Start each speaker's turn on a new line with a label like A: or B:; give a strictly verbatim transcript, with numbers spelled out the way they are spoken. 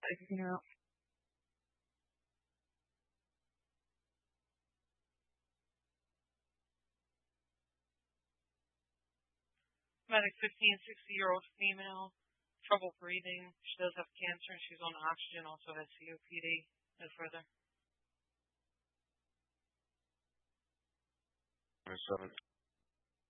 A: Everything out.
B: Medic fifteen, sixty year old female, trouble breathing. She does have cancer and she's on oxygen, also has C O P D. No further.
C: Seven.